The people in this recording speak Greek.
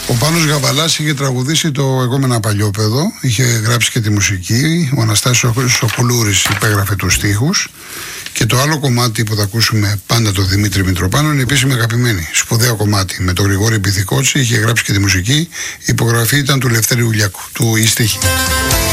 Ο Πάνος Γαβαλάς είχε τραγουδήσει το «Εγώ με ένα παλιόπαιδο», είχε γράψει και τη μουσική. Ο Αναστάσιος Σοκουλούρης υπέγραφε τους στίχους. Και το άλλο κομμάτι που θα ακούσουμε πάντα, το Δημήτρη Μητροπάνο, είναι επίσης αγαπημένη. Σπουδαίο κομμάτι. Με τον Γρηγόρη Πυθικότση είχε γράψει και τη μουσική. Η υπογραφή ήταν του Λευτέρη Ουλιάκου, του η στίχη.